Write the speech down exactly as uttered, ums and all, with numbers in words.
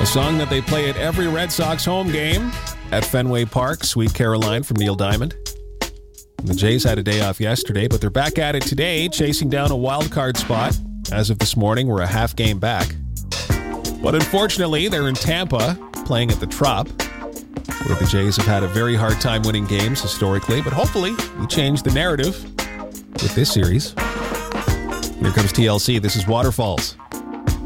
song that they play at every Red Sox home game at Fenway Park, Sweet Caroline from Neil Diamond. The Jays had a day off yesterday, but they're back at it today, chasing down a wild card spot. As of this morning, we're a half game back. But unfortunately, they're in Tampa, playing at the Trop, where the Jays have had a very hard time winning games historically, but hopefully we change the narrative with this series. Here comes T L C. This is Waterfalls.